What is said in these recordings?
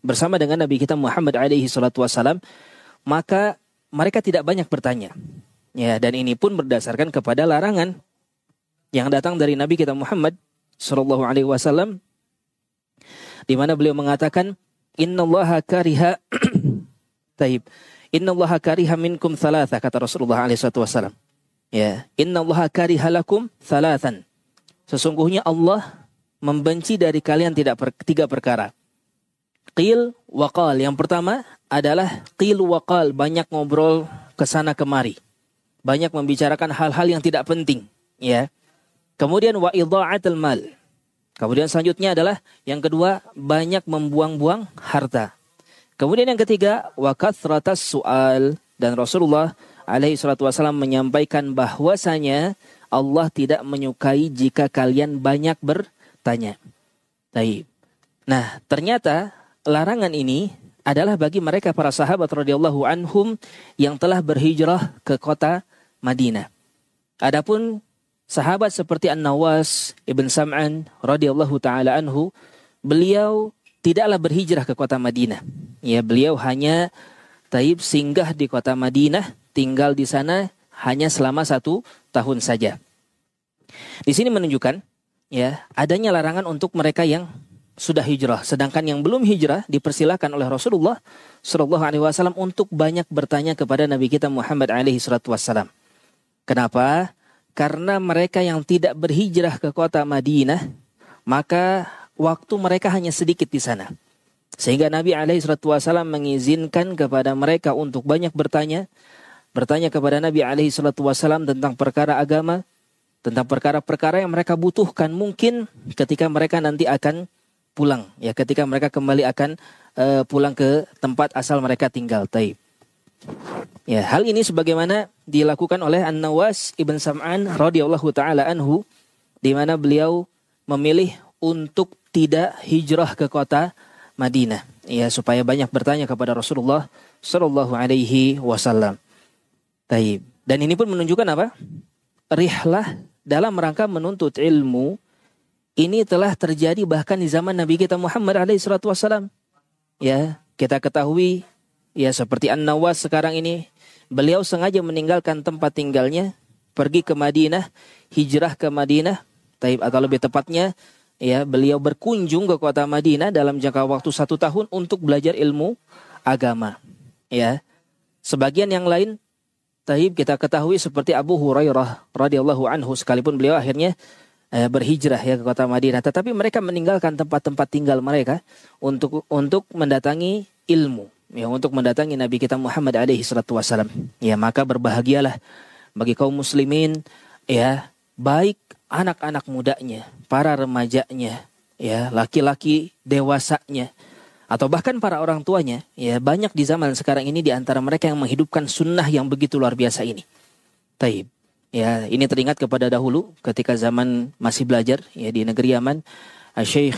bersama dengan Nabi kita Muhammad alaihi salatu wasalam, maka mereka tidak banyak bertanya. Ya, dan ini pun berdasarkan kepada larangan yang datang dari Nabi kita Muhammad sallallahu alaihi wasallam, di mana beliau mengatakan, innallaha kariha taib. Innallaha kariha minkum thalatha, kata Rasulullah alaihi wasallam. Ya, innallaha kariha lakum thalathan. Sesungguhnya Allah membenci dari kalian tiga perkara. Qil wa qal. Yang pertama adalah qil wa qal, banyak ngobrol kesana kemari. Banyak membicarakan hal-hal yang tidak penting, ya. Kemudian wa idha'atul mal. Kemudian selanjutnya adalah yang kedua, banyak membuang-buang harta. Kemudian yang ketiga, wa kathratas su'al, dan Rasulullah alaihi salatu wasallam menyampaikan bahwasanya Allah tidak menyukai jika kalian banyak bertanya. Baik. Nah, ternyata larangan ini adalah bagi mereka para sahabat radhiyallahu anhum yang telah berhijrah ke kota Madinah. Adapun sahabat seperti An-Nawas ibn Sam'an radhiyallahu taala anhu, beliau tidaklah berhijrah ke kota Madinah. Ya, beliau hanya singgah di kota Madinah, tinggal di sana hanya selama 1 tahun saja. Di sini menunjukkan, ya, adanya larangan untuk mereka yang sudah hijrah, sedangkan yang belum hijrah dipersilakan oleh Rasulullah sallallahu alaihi wasallam untuk banyak bertanya kepada Nabi kita Muhammad alaihi salatu wasallam. Kenapa? Karena mereka yang tidak berhijrah ke kota Madinah, maka waktu mereka hanya sedikit di sana. Sehingga Nabi alaihi salatu wasallam mengizinkan kepada mereka untuk banyak bertanya kepada Nabi alaihi salatu wasallam tentang perkara agama, tentang perkara-perkara yang mereka butuhkan mungkin ketika mereka nanti akan pulang, ya, ketika mereka kembali akan pulang ke tempat asal mereka tinggal. Taib. Ya, hal ini sebagaimana dilakukan oleh An-Nawas ibn Sam'an radhiyallahu taala anhu, di mana beliau memilih untuk tidak hijrah ke kota Madinah, ya, supaya banyak bertanya kepada Rasulullah sallallahu alaihi wasallam. Taib. Dan ini pun menunjukkan apa? Rihlah dalam rangka menuntut ilmu ini telah terjadi bahkan di zaman Nabi kita Muhammad alaihi salatu wasallam. Ya, kita ketahui, ya, seperti An-Nawas sekarang ini, beliau sengaja meninggalkan tempat tinggalnya, pergi ke Madinah, hijrah ke Madinah, taib, atau lebih tepatnya, ya, beliau berkunjung ke kota Madinah dalam jangka waktu 1 tahun untuk belajar ilmu agama. Ya, sebagian yang lain, taib, kita ketahui seperti Abu Hurairah radhiyallahu anhu, sekalipun beliau akhirnya berhijrah, ya, ke kota Madinah, tetapi mereka meninggalkan tempat-tempat tinggal mereka untuk mendatangi ilmu, ya, untuk mendatangi Nabi kita Muhammad alaihi salatu wasallam. Ya, maka berbahagialah bagi kaum muslimin, ya, baik anak-anak mudanya, para remajanya, ya, laki-laki dewasanya, atau bahkan para orang tuanya, ya, banyak di zaman sekarang ini di antara mereka yang menghidupkan sunnah yang begitu luar biasa ini. Taib. Ya, ini teringat kepada dahulu ketika zaman masih belajar, ya, di negeri Yaman, Syekh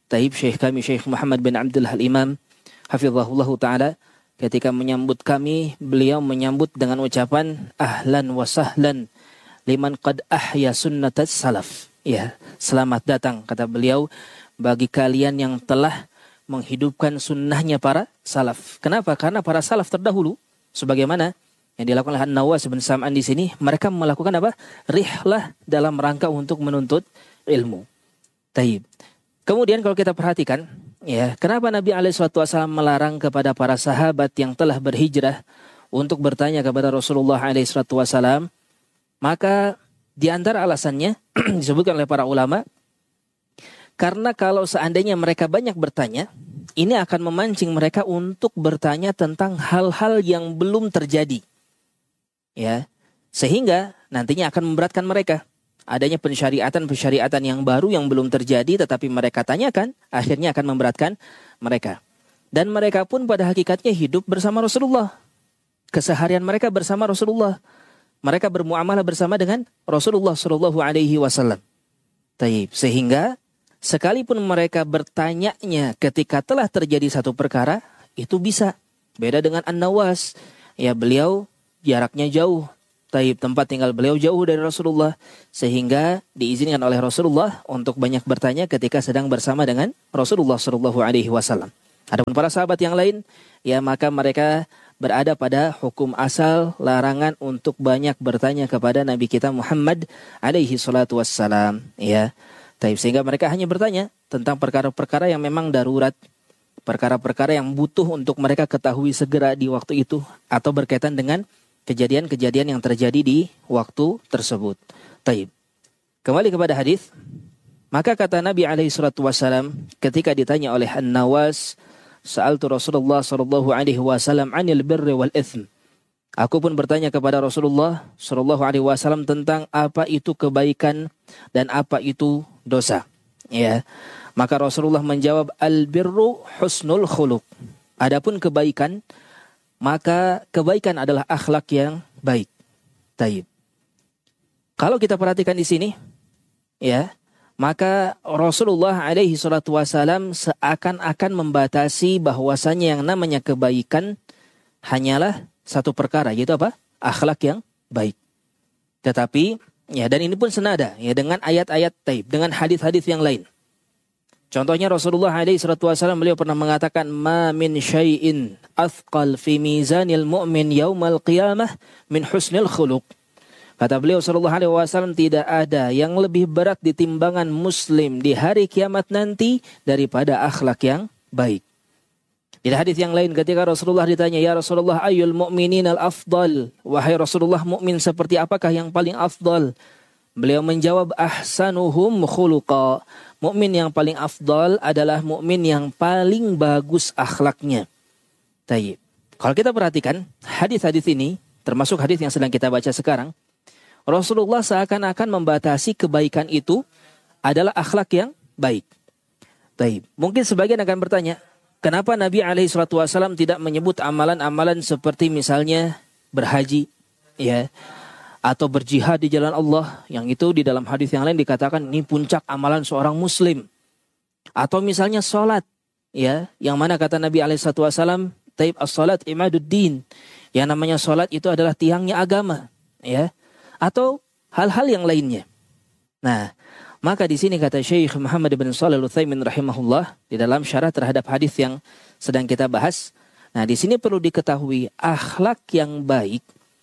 kami Syekh Muhammad bin Abdullah Al-Imam hafizahullah taala, ketika menyambut kami, beliau menyambut dengan ucapan ahlan wa sahlan liman qad ahya sunnatas salaf. Ya, selamat datang, kata beliau, bagi kalian yang telah menghidupkan sunnahnya para salaf. Kenapa? Karena para salaf terdahulu, sebagaimana yang dilakukan oleh An-Nawas bin Sam'an di sini, mereka melakukan apa? Rihlah dalam rangka untuk menuntut ilmu. Taib. Kemudian kalau kita perhatikan, ya, kenapa Nabi SAW melarang kepada para sahabat yang telah berhijrah untuk bertanya kepada Rasulullah SAW? Maka di antara alasannya disebutkan oleh para ulama, karena kalau seandainya mereka banyak bertanya, ini akan memancing mereka untuk bertanya tentang hal-hal yang belum terjadi. Ya, sehingga nantinya akan memberatkan mereka. Adanya pensyariatan yang baru yang belum terjadi tetapi mereka tanyakan, akhirnya akan memberatkan mereka. Dan mereka pun pada hakikatnya hidup bersama Rasulullah. Keseharian mereka bersama Rasulullah. Mereka bermuamalah bersama dengan Rasulullah sallallahu alaihi wasallam. Taib. Sehingga sekalipun mereka bertanyanya ketika telah terjadi satu perkara, itu bisa. Beda dengan An-Nawas. Ya, beliau jaraknya jauh. Taib, tempat tinggal beliau jauh dari Rasulullah, sehingga diizinkan oleh Rasulullah untuk banyak bertanya ketika sedang bersama dengan Rasulullah sallallahu alaihi wasallam. Adapun para sahabat yang lain, ya maka mereka berada pada hukum asal larangan untuk banyak bertanya kepada Nabi kita Muhammad alaihi salatu wassalam. Ya, sehingga mereka hanya bertanya tentang perkara-perkara yang memang darurat, perkara-perkara yang butuh untuk mereka ketahui segera di waktu itu, atau berkaitan dengan kejadian-kejadian yang terjadi di waktu tersebut. Taib. Kembali kepada hadis, maka kata Nabi alaihi salatu wassalam ketika ditanya oleh An-Nawas, sa'altu Rasulullah sallallahu alaihi wasallam 'anil birri wal itsm. Aku pun bertanya kepada Rasulullah sallallahu alaihi wasallam tentang apa itu kebaikan dan apa itu dosa. Ya. Maka Rasulullah menjawab, al-birru husnul khuluq. Adapun kebaikan, maka kebaikan adalah akhlak yang baik. Taib. Kalau kita perhatikan di sini, ya, maka Rasulullah alaihi salatu wasalam seakan-akan membatasi bahwasanya yang namanya kebaikan hanyalah satu perkara, yaitu apa? Akhlak yang baik. Tetapi, ya, dan ini pun senada ya dengan ayat-ayat taib, dengan hadis-hadis yang lain. Contohnya Rasulullah alaihi salatu wasalam beliau pernah mengatakan, ma min syai'in athqal fi mizanil mu'min yaumal qiyamah min husnil khuluq. Kata beliau sallallahu alaihi wasallam, tidak ada yang lebih berat di timbangan muslim di hari kiamat nanti daripada akhlak yang baik. Di hadis yang lain ketika Rasulullah ditanya, ya Rasulullah ayyul mu'minin al-afdal? Wahai Rasulullah, mukmin seperti apakah yang paling afdal? Beliau menjawab, ahsanuhum khuluqa. Mukmin yang paling afdal adalah mukmin yang paling bagus akhlaknya. Tayyib. Kalau kita perhatikan hadis-hadis ini, termasuk hadis yang sedang kita baca sekarang, Rasulullah seakan-akan membatasi kebaikan itu adalah akhlak yang baik. Taib. Mungkin sebagian akan bertanya, kenapa Nabi alaihissalatu wassalam tidak menyebut amalan-amalan seperti misalnya berhaji, ya, atau berjihad di jalan Allah, yang itu di dalam hadis yang lain dikatakan ini puncak amalan seorang muslim. Atau misalnya sholat, ya, yang mana kata Nabi alaihissalatu wassalam, taib as-salat imaduddin, yang namanya sholat itu adalah tiangnya agama, ya. Atau hal-hal yang lainnya. Nah, maka di sini kata Syekh Muhammad bin Shalih Al-Utsaimin rahimahullah di dalam syarah terhadap hadis yang sedang kita bahas. Nah, di sini perlu diketahui akhlak yang baik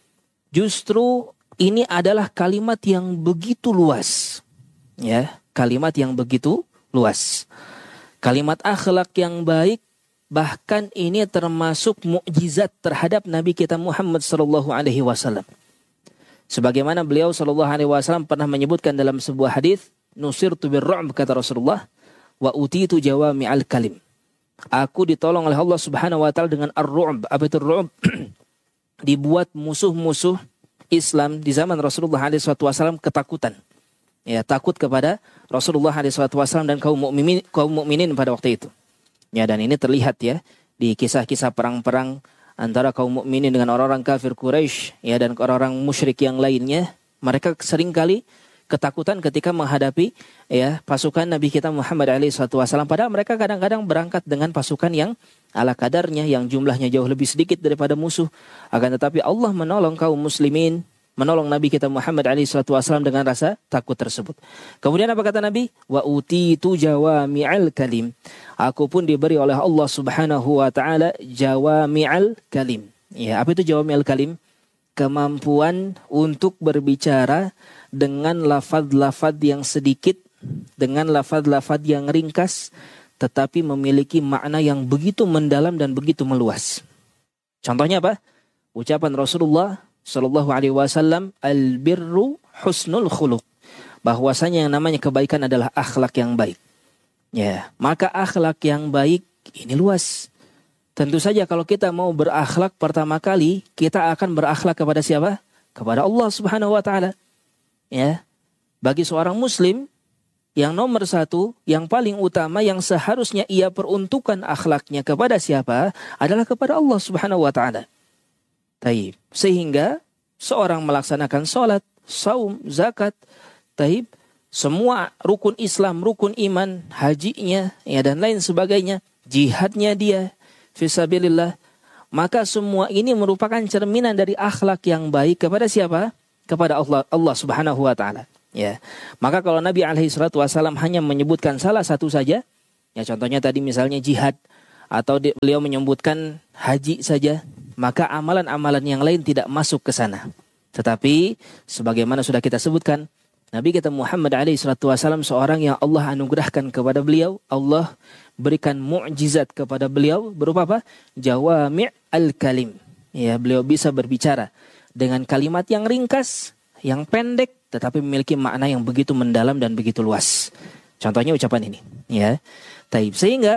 justru ini adalah kalimat yang begitu luas. Ya, kalimat yang begitu luas. Kalimat akhlak yang baik bahkan ini termasuk mukjizat terhadap Nabi kita Muhammad sallallahu alaihi wasallam. Sebagaimana beliau sallallahu alaihi wasallam pernah menyebutkan dalam sebuah hadis, nusirtu birru'b, kata Rasulullah, wa utitu jawami'al kalim. Aku ditolong oleh Allah Subhanahu wa taala dengan ar-ru'b. Apa itu ru'b? Dibuat musuh-musuh Islam di zaman Rasulullah alaihi wasallam ketakutan. Ya, takut kepada Rasulullah alaihi wasallam dan kaum mukminin pada waktu itu. Ya, dan ini terlihat ya di kisah-kisah perang-perang antara kaum mukminin dengan orang-orang kafir Quraisy, ya, dan orang-orang musyrik yang lainnya. Mereka seringkali ketakutan ketika menghadapi, ya, pasukan Nabi kita Muhammad SAW. Padahal mereka kadang-kadang berangkat dengan pasukan yang ala kadarnya, yang jumlahnya jauh lebih sedikit daripada musuh. Akan tetapi Allah menolong kaum muslimin, menolong Nabi kita Muhammad SAW dengan rasa takut tersebut. Kemudian apa kata Nabi? Wa utitu jawami'al kalim. Aku pun diberi oleh Allah Subhanahu wa taala jawami'al kalim. Ya, apa itu jawami'al kalim? Kemampuan untuk berbicara dengan lafaz-lafaz yang sedikit, dengan lafaz-lafaz yang ringkas, tetapi memiliki makna yang begitu mendalam dan begitu meluas. Contohnya apa? Ucapan Rasulullah sallallahu alaihi wasallam, al-birru husnul khuluq. Bahwasanya yang namanya kebaikan adalah akhlak yang baik. Ya, maka akhlak yang baik ini luas. Tentu saja kalau kita mau berakhlak pertama kali, kita akan berakhlak kepada siapa? Kepada Allah Subhanahu wa taala. Ya. Bagi seorang muslim, yang nomor satu, yang paling utama, yang seharusnya ia peruntukkan akhlaknya kepada siapa? Adalah kepada Allah Subhanahu wa taala. Taib. Sehingga seorang melaksanakan sholat, saum, zakat, taib, semua rukun Islam, rukun iman, hajinya, ya, dan lain sebagainya, jihadnya dia, fisabilillah, maka semua ini merupakan cerminan dari akhlak yang baik kepada siapa? Kepada Allah Subhanahu wa taala. Ya. Maka kalau Nabi alaihi salatu wasallam hanya menyebutkan salah satu saja, ya, contohnya tadi misalnya jihad, atau beliau menyebutkan haji saja, maka amalan-amalan yang lain tidak masuk ke sana. Tetapi sebagaimana sudah kita sebutkan, Nabi kita Muhammad SAW seorang yang Allah anugerahkan kepada beliau, Allah berikan mukjizat kepada beliau berupa apa? Jawami' al-kalim. Ya, beliau bisa berbicara dengan kalimat yang ringkas, yang pendek, tetapi memiliki makna yang begitu mendalam dan begitu luas. Contohnya ucapan ini, ya. Taib. Sehingga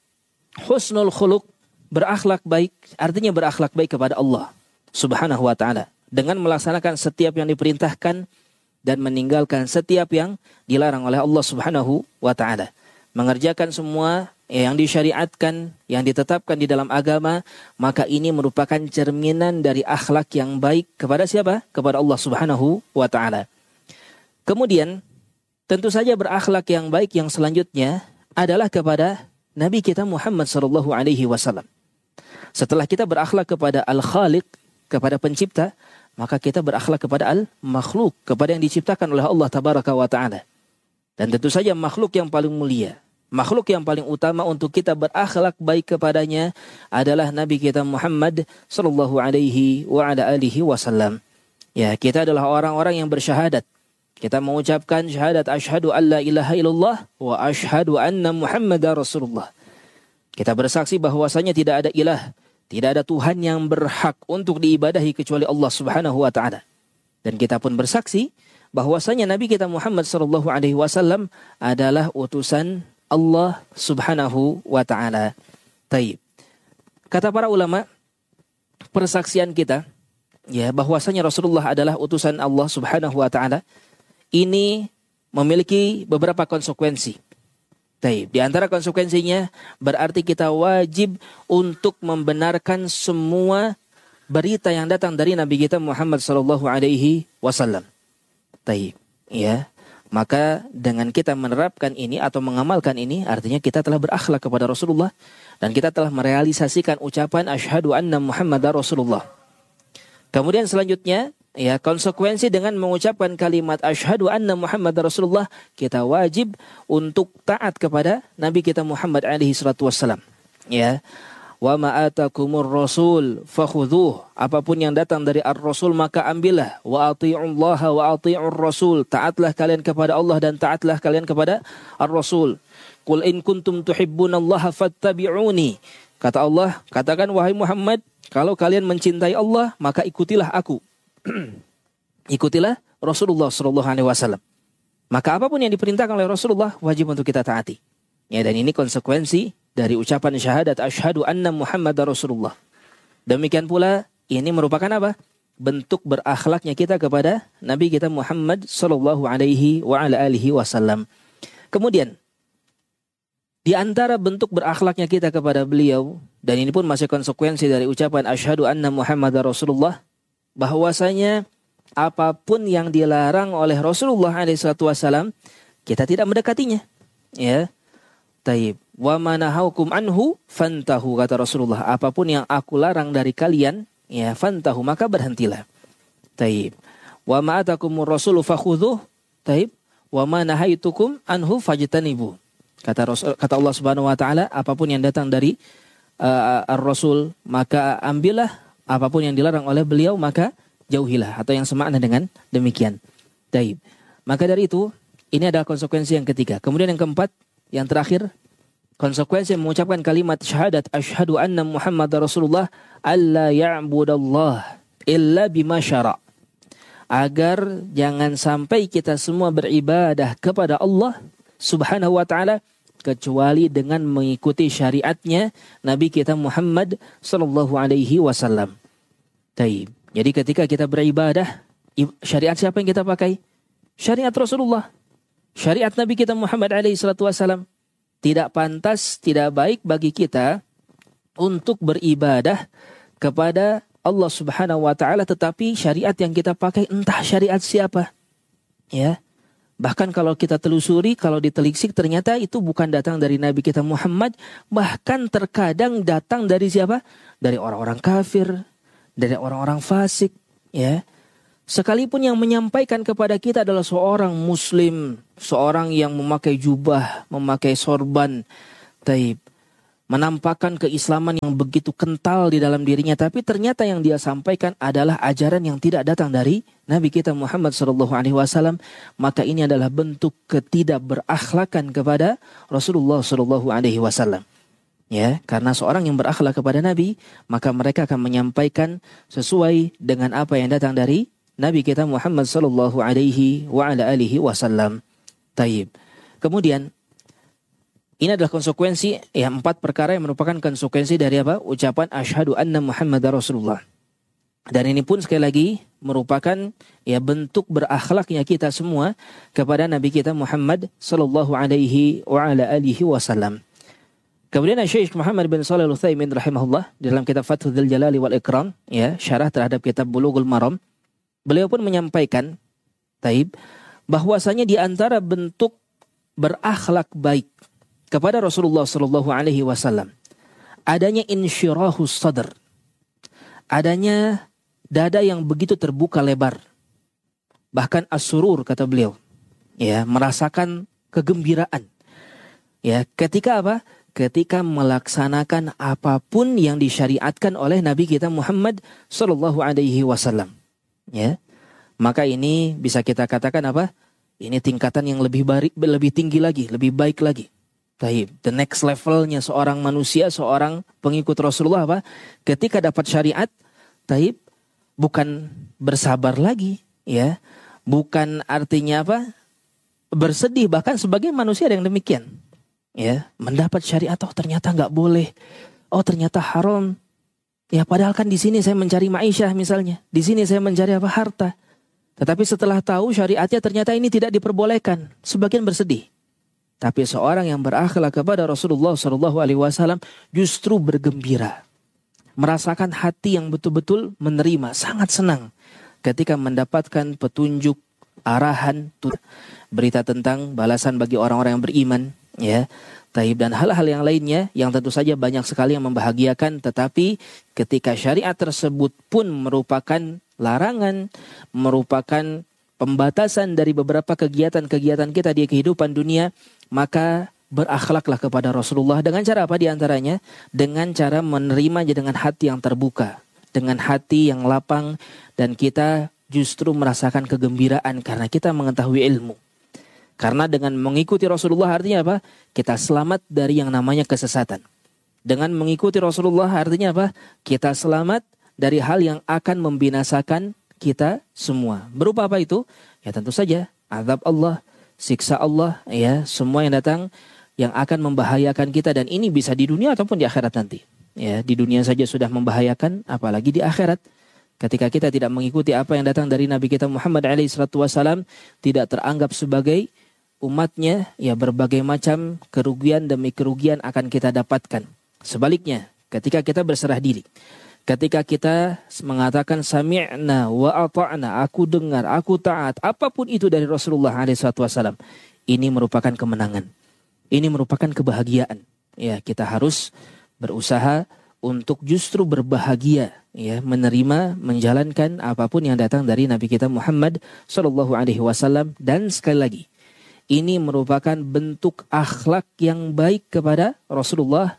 husnul khuluq, berakhlak baik, artinya berakhlak baik kepada Allah Subhanahu wa taala dengan melaksanakan setiap yang diperintahkan dan meninggalkan setiap yang dilarang oleh Allah Subhanahu wa taala. Mengerjakan semua yang disyariatkan, yang ditetapkan di dalam agama, maka ini merupakan cerminan dari akhlak yang baik kepada siapa? Kepada Allah Subhanahu wa taala. Kemudian, tentu saja berakhlak yang baik yang selanjutnya adalah kepada Nabi kita Muhammad sallallahu alaihi wasallam. Setelah kita berakhlak kepada Al-Khaliq, kepada pencipta, maka kita berakhlak kepada Al-Makhluk, kepada yang diciptakan oleh Allah Tabaraka wa ta'ala. Dan tentu saja makhluk yang paling mulia, makhluk yang paling utama untuk kita berakhlak baik kepadanya adalah Nabi kita Muhammad sallallahu alaihi wa ala alihi wasallam. Ya, kita adalah orang-orang yang bersyahadat. Kita mengucapkan syahadat asyhadu an la ilaha illallah wa asyhadu anna Muhammadar Rasulullah. Kita bersaksi bahwasanya tidak ada ilah, tidak ada Tuhan yang berhak untuk diibadahi kecuali Allah Subhanahu wa taala. Dan kita pun bersaksi bahwasanya Nabi kita Muhammad sallallahu alaihi wasallam adalah utusan Allah Subhanahu wa taala. Taib. Kata para ulama, persaksian kita ya bahwasanya Rasulullah adalah utusan Allah Subhanahu wa taala ini memiliki beberapa konsekuensi. Di antara konsekuensinya berarti kita wajib untuk membenarkan semua berita yang datang dari Nabi kita Muhammad sallallahu alaihi wasallam. Ya. Maka dengan kita menerapkan ini atau mengamalkan ini artinya kita telah berakhlak kepada Rasulullah dan kita telah merealisasikan ucapan asyhadu anna Muhammadar Rasulullah. Kemudian selanjutnya ya, konsekuensi dengan mengucapkan kalimat asyhadu anna Muhammadar Rasulullah, kita wajib untuk taat kepada Nabi kita Muhammad alaihi salatu wassalam. Ya. Wa ma atakumur rasul fakhudhuh. Apapun yang datang dari ar-rasul maka ambillah. Wa ati'ullaha wa ati'ur rasul. Taatlah kalian kepada Allah dan taatlah kalian kepada ar-rasul. Qul in kuntum tuhibbunallaha fattabi'uni. Kata Allah, katakan wahai Muhammad, kalau kalian mencintai Allah, maka ikutilah aku. Ikutilah Rasulullah sallallahu alaihi wasallam. Maka apapun yang diperintahkan oleh Rasulullah wajib untuk kita taati. Ya, dan ini konsekuensi dari ucapan syahadat asyhadu anna Muhammadar Rasulullah. Demikian pula ini merupakan apa? Bentuk berakhlaknya kita kepada Nabi kita Muhammad sallallahu alaihi wa ala alihi wasallam. Kemudian di antara bentuk berakhlaknya kita kepada beliau, dan ini pun masih konsekuensi dari ucapan asyhadu anna Muhammadar Rasulullah, bahwasanya apapun yang dilarang oleh Rasulullah SAW, kita tidak mendekatinya. Ya, taib. Wa manahaukum anhu fantahu, kata Rasulullah. Apapun yang aku larang dari kalian, ya fantahu, maka berhentilah. Taib. Wa ma'atakumur rasulu fakhudhuh. Taib. Wa manahaitukum anhu fajtanibu. Kata Allah Subhanahu wa taala, apapun yang datang dari ar-rasul maka ambillah, apapun yang dilarang oleh beliau maka jauhilah, atau yang semakna dengan demikian. Taib. Maka dari itu, ini adalah konsekuensi yang ketiga. Kemudian yang keempat, yang terakhir, konsekuensi mengucapkan kalimat syahadat asyhadu anna Muhammadar Rasulullah alla ya'budallah illa bima syara'. Agar jangan sampai kita semua beribadah kepada Allah Subhanahu wa taala kecuali dengan mengikuti syariatnya Nabi kita Muhammad sallallahu alaihi wasallam. Taib. Jadi ketika kita beribadah, syariat siapa yang kita pakai? Syariat Rasulullah. Syariat Nabi kita Muhammad alaihi salatu wasallam. Tidak pantas, tidak baik bagi kita untuk beribadah kepada Allah Subhanahu wa taala tetapi syariat yang kita pakai entah syariat siapa. Ya. Bahkan kalau kita telusuri, kalau ditelisik ternyata itu bukan datang dari Nabi kita Muhammad, bahkan terkadang datang dari siapa? Dari orang-orang kafir, dari orang-orang fasik, ya. Sekalipun yang menyampaikan kepada kita adalah seorang muslim, seorang yang memakai jubah, memakai sorban, taib. menampakkan keislaman yang begitu kental di dalam dirinya, tapi ternyata yang dia sampaikan adalah ajaran yang tidak datang dari Nabi kita Muhammad SAW, maka ini adalah bentuk ketidakberakhlakan kepada Rasulullah SAW. Ya, karena seorang yang berakhlak kepada Nabi, maka mereka akan menyampaikan sesuai dengan apa yang datang dari Nabi kita Muhammad SAW. Taib. Kemudian ini adalah konsekuensi, ya, 4 perkara yang merupakan konsekuensi dari apa? Ucapan asyhadu anna Muhammadar Rasulullah. Dan ini pun sekali lagi merupakan, ya, bentuk berakhlaknya kita semua kepada Nabi kita Muhammad sallallahu alaihi wasallam. Kemudian Syekh Muhammad bin Shalih Al-Utsaimin rahimahullah dalam kitab Fathul Jalali wal Ikram, ya, syarah terhadap kitab Bulughul Maram, beliau pun menyampaikan, taib, bahwasanya di antara bentuk berakhlak baik kepada Rasulullah sallallahu alaihi wasallam adanya insyirahus sadr, adanya dada yang begitu terbuka lebar, bahkan as-surur kata beliau, ya, merasakan kegembiraan, ya, ketika apa? Ketika melaksanakan apapun yang disyariatkan oleh Nabi kita Muhammad sallallahu alaihi wasallam, ya. Maka ini bisa kita katakan apa? Ini tingkatan yang lebih tinggi lagi, lebih baik lagi. Taib. The next levelnya seorang manusia, seorang pengikut Rasulullah apa? Ketika dapat syariat, taib, bukan bersabar lagi, ya. Bukan artinya apa? Bersedih, bahkan sebagai manusia yang demikian. Ya, mendapat syariat, oh ternyata nggak boleh. Oh ternyata haram. Ya, padahal kan di sini saya mencari ma'isyah misalnya. Di sini saya mencari apa? Harta. Tetapi setelah tahu syariatnya ternyata ini tidak diperbolehkan, sebagian bersedih. Tapi seorang yang berakhlak kepada Rasulullah SAW justru bergembira, merasakan hati yang betul-betul menerima, sangat senang ketika mendapatkan petunjuk, arahan, berita tentang balasan bagi orang-orang yang beriman, ya, taib, dan hal-hal yang lainnya yang tentu saja banyak sekali yang membahagiakan. Tetapi ketika syariat tersebut pun merupakan larangan, merupakan pembatasan dari beberapa kegiatan-kegiatan kita di kehidupan dunia, maka berakhlaklah kepada Rasulullah dengan cara apa? Di antaranya dengan cara menerimanya dengan hati yang terbuka, dengan hati yang lapang, dan kita justru merasakan kegembiraan karena kita mengetahui ilmu. Karena dengan mengikuti Rasulullah artinya apa? Kita selamat dari yang namanya kesesatan. Dengan mengikuti Rasulullah artinya apa? Kita selamat dari hal yang akan membinasakan kita semua. Berupa apa itu? Ya tentu saja azab Allah, siksa Allah, ya, semua yang datang yang akan membahayakan kita, dan ini bisa di dunia ataupun di akhirat nanti. Ya, di dunia saja sudah membahayakan, apalagi di akhirat. Ketika kita tidak mengikuti apa yang datang dari Nabi kita Muhammad SAW, tidak teranggap sebagai umatnya, ya, berbagai macam kerugian demi kerugian akan kita dapatkan. Sebaliknya, ketika kita berserah diri, ketika kita mengatakan sami'na wa ata'na, aku dengar, aku taat, apapun itu dari Rasulullah SAW, ini merupakan kemenangan. Ini merupakan kebahagiaan. Ya, kita harus berusaha untuk justru berbahagia, ya, menerima, menjalankan apapun yang datang dari Nabi kita Muhammad SAW. Dan sekali lagi, ini merupakan bentuk akhlak yang baik kepada Rasulullah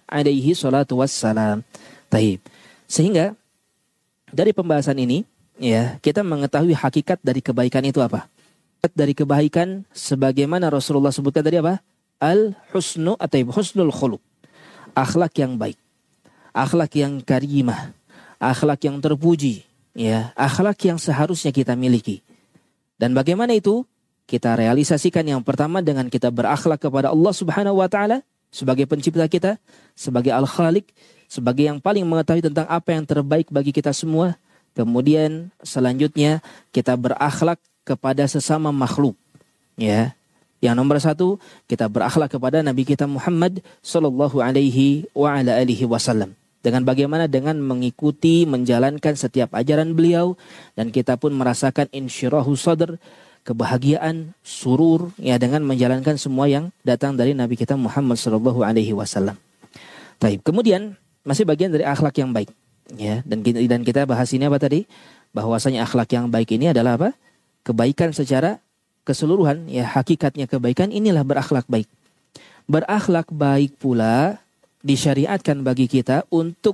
SAW. Taib. Sehingga dari pembahasan ini, ya, kita mengetahui hakikat dari kebaikan itu apa? Dari kebaikan sebagaimana Rasulullah sebutkan tadi apa? Al-husnu atau husnul khuluq. Akhlak yang baik. Akhlak yang karimah. Akhlak yang terpuji, ya, akhlak yang seharusnya kita miliki. Dan bagaimana itu? Kita realisasikan yang pertama dengan kita berakhlak kepada Allah Subhanahu wa taala sebagai pencipta kita, sebagai Al-Khaliq, sebagai yang paling mengetahui tentang apa yang terbaik bagi kita semua. Kemudian selanjutnya kita berakhlak kepada sesama makhluk, ya. Yang nomor 1, kita berakhlak kepada Nabi kita Muhammad sallallahu alaihi wasallam. Dengan bagaimana? Dengan mengikuti, menjalankan setiap ajaran beliau, dan kita pun merasakan insyirahu sadr, kebahagiaan, surur, ya, dengan menjalankan semua yang datang dari Nabi kita Muhammad sallallahu alaihi wasallam. Baik, kemudian masih bagian dari akhlak yang baik, ya, dan kita bahas ini apa tadi? Bahwasanya akhlak yang baik ini adalah apa? Kebaikan secara keseluruhan, ya, hakikatnya kebaikan inilah berakhlak baik. Berakhlak baik pula disyariatkan bagi kita untuk